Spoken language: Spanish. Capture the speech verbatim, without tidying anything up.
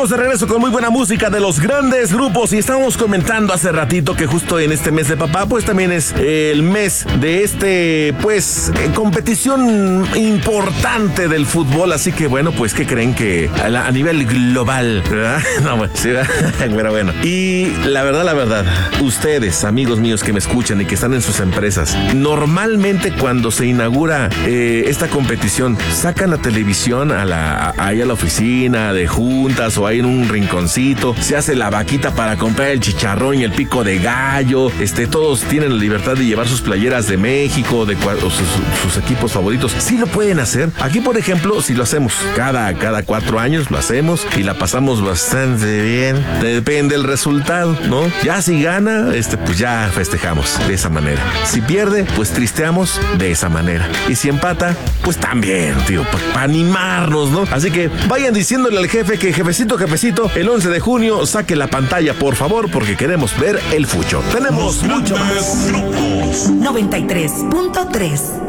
estamos de regreso con muy buena música de los grandes grupos y estábamos comentando hace ratito que justo en este mes de papá, pues también es eh, el mes de este, pues, eh, competición importante del fútbol, así que bueno, pues, ¿qué creen que a, la, a nivel global, verdad? No, bueno, sí, ¿verdad? Pero bueno, y la verdad, la verdad, ustedes, amigos míos que me escuchan y que están en sus empresas, normalmente cuando se inaugura eh, esta competición, sacan la televisión a la, a, ahí a la oficina de juntas o ahí en un rinconcito, se hace la vaquita para comprar el chicharrón y el pico de gallo, este, todos tienen la libertad de llevar sus playeras de México, de o sus, sus equipos favoritos. Sí lo pueden hacer. Aquí, por ejemplo, si lo hacemos cada, cada cuatro años, lo hacemos y la pasamos bastante bien. Depende del resultado, ¿no? Ya si gana, este, pues ya festejamos de esa manera. Si pierde, pues tristeamos de esa manera. Y si empata, pues también, tío, para pa animarnos, ¿no? Así que vayan diciéndole al jefe que jefecito, jefecito, el once de junio saque la pantalla, por favor, porque queremos ver el fucho. Tenemos mucho más. noventa y tres punto tres